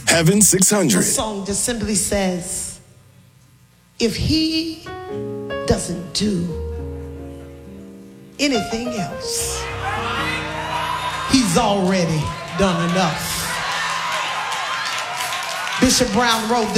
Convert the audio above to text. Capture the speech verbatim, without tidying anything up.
Heaven six The hundred. song just simply says, if he doesn't do anything else, he's already done enough. Bishop Brown wrote this.